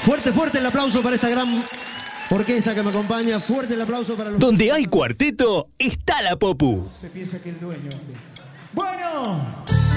Fuerte, fuerte el aplauso para esta gran orquesta que me acompaña. Fuerte el aplauso para los... Donde hay cuarteto, está la Popu. Se piensa que el dueño... Bueno...